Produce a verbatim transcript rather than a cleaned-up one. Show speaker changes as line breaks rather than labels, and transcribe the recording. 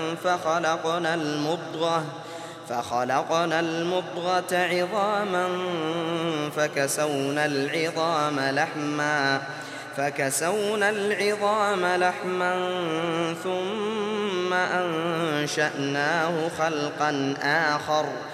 فخلقنا المضغة فخلقنا المضغة عظاما فكسونا العظام لحما فكسونا العظام لحما ثم أنشأناه خلقا آخر